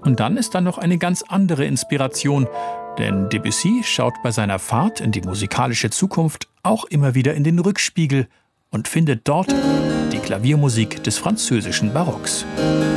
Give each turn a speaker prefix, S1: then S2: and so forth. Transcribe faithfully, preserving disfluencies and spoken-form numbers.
S1: Und dann ist da noch eine ganz andere Inspiration, denn Debussy schaut bei seiner Fahrt in die musikalische Zukunft auch immer wieder in den Rückspiegel und findet dort die Klaviermusik des französischen Barocks.